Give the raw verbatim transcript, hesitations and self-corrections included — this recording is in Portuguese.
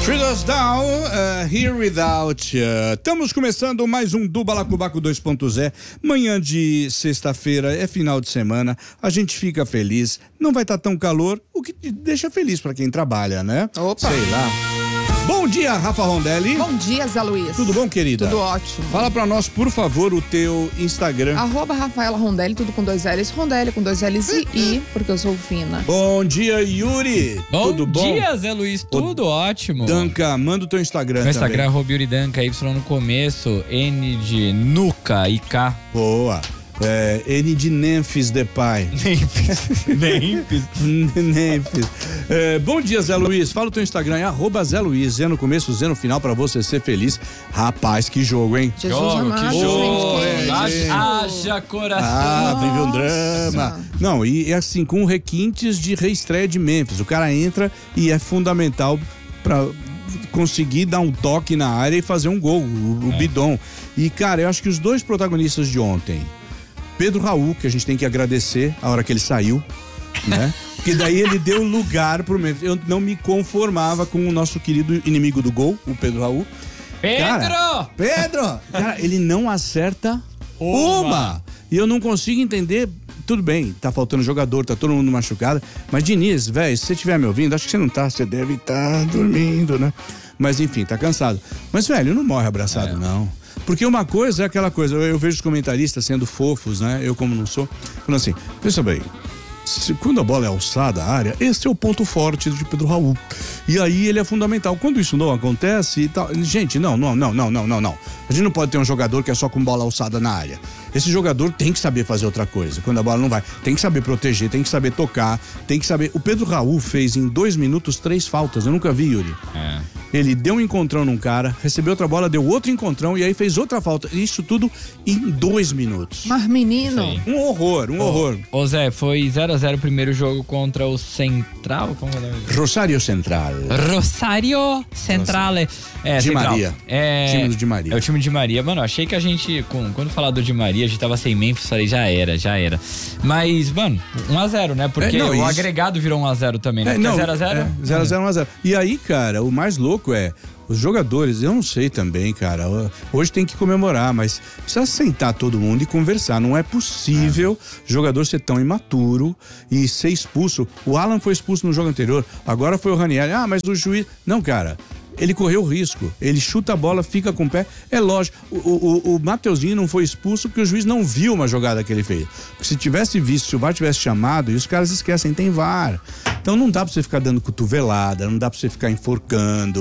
Three Doors Down, uh, Here Without You. Estamos começando mais um do Balacobaco dois ponto zero. Manhã de sexta-feira, é final de semana, a gente fica feliz. Não vai estar tão calor, o que te deixa feliz para quem trabalha, né? Opa! Sei lá. Bom dia, Rafa Rondelli. Bom dia, Zé Luiz. Tudo bom, querida? Tudo ótimo. Fala pra nós, por favor, o teu Instagram. Arroba Rafaela Rondelli, tudo com dois L's. Rondelli com dois L's e I, porque eu sou fina. Bom dia, Yuri. Bom Tudo bom? dia, Zé Luiz. Tudo o ótimo. Danca, manda o teu Instagram Meu também. Instagram, arroba Yuri Danca, Y no começo, N de Nuca e K. Boa. É, N de Memphis Depay. Memphis. Memphis. É, bom dia, Zé Luiz. Fala o teu Instagram, é arroba Zé Luiz. Zé no começo, Zé no final, pra você ser feliz. Rapaz, que jogo, hein? Jesus Jogo, amado, que jogo. gente. Haja, haja coração. Ah, vive um Nossa. drama. Não, e é assim, com requintes de reestreia de Memphis. O cara entra e é fundamental pra conseguir dar um toque na área e fazer um gol, o, o É. bidon. E, cara, eu acho que os dois protagonistas de ontem, Pedro Raul, que a gente tem que agradecer a hora que ele saiu, né? Porque daí ele deu lugar pro Memphis. Eu não me conformava com o nosso querido inimigo do gol, o Pedro Raul. Pedro! Cara, Pedro! Cara, ele não acerta uma. Uma. E eu não consigo entender. Tudo bem, tá faltando jogador, tá todo mundo machucado. Mas, Diniz, velho, se você estiver me ouvindo, acho que você não tá, você deve estar dormindo, né? Mas, enfim, tá cansado. Mas, velho, não morre abraçado, É. não. Porque uma coisa é aquela coisa, eu, eu vejo os comentaristas sendo fofos, né? Eu, como não sou, falando assim, pensa bem. Se, quando a bola é alçada à área, esse é o ponto forte de Pedro Raul. E aí ele é fundamental. Quando isso não acontece e tal. Gente, não, não, não, não, não, não, não. A gente não pode ter um jogador que é só com bola alçada na área. Esse jogador tem que saber fazer outra coisa. Quando a bola não vai, tem que saber proteger, tem que saber tocar, tem que saber. O Pedro Raul fez em dois minutos três faltas. Eu nunca vi, Yuri. É. Ele deu um encontrão num cara, recebeu outra bola, deu outro encontrão e aí fez outra falta. Isso tudo em dois minutos. Mas menino, Isso aí. Um horror, um horror. Ô Zé, foi zero a zero o primeiro jogo contra o Central? Como é o nome? Rosário Central. Rosário Centrale. É, Di Central. Maria. É, Time do Di Maria. É o time de Maria. Mano, achei que a gente, com, quando falar do Di Maria, a gente tava sem Memphis, falei, já era, já era. Mas, mano, um a zero, né? Porque É, não, o isso- agregado virou um a zero também, né? Porque é zero a zero? É, zero a zero, um a zero. E aí, cara, o mais louco é, os jogadores, eu não sei também, cara, hoje tem que comemorar, mas precisa sentar todo mundo e conversar. Não é possível é. jogador ser tão imaturo e ser expulso. O Alan foi expulso no jogo anterior, agora foi o Ranieri. Ah, mas o juiz... Não, cara... Ele correu risco, ele chuta a bola, fica com o pé, é lógico, o, o, o Mateuzinho não foi expulso porque o juiz não viu uma jogada que ele fez, porque se tivesse visto, se o V A R tivesse chamado, e os caras esquecem, tem V A R, então não dá pra você ficar dando cotovelada, não dá pra você ficar enforcando,